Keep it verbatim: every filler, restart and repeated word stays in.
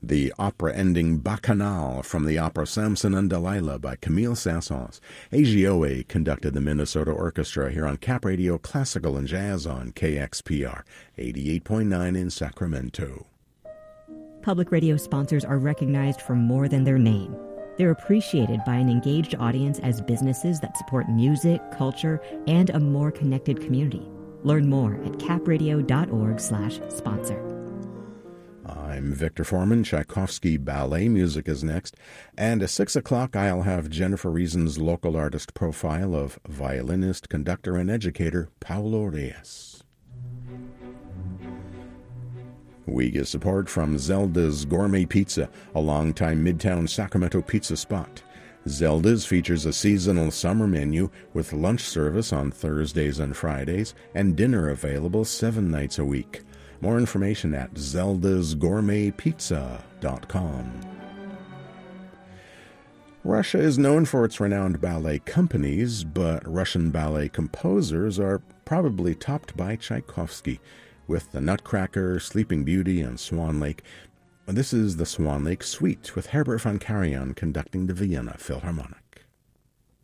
The opera-ending Bacchanal from the opera Samson and Delilah by Camille Saint-Saëns. A G O A conducted the Minnesota Orchestra here on Cap Radio Classical and Jazz on K X P R, eighty-eight point nine in Sacramento. Public radio sponsors are recognized for more than their name. They're appreciated by an engaged audience as businesses that support music, culture, and a more connected community. Learn more at capradio.org slash sponsor. I'm Victor Foreman. Tchaikovsky Ballet music is next. And at six o'clock, I'll have Jennifer Reason's local artist profile of violinist, conductor, and educator Paulo Reyes. We get support from Zelda's Gourmet Pizza, a longtime Midtown Sacramento pizza spot. Zelda's features a seasonal summer menu with lunch service on Thursdays and Fridays and dinner available seven nights a week. More information at zeldas gourmet pizza dot com. Russia is known for its renowned ballet companies, but Russian ballet composers are probably topped by Tchaikovsky, with The Nutcracker, Sleeping Beauty, and Swan Lake. This is the Swan Lake Suite, with Herbert von Karajan conducting the Vienna Philharmonic.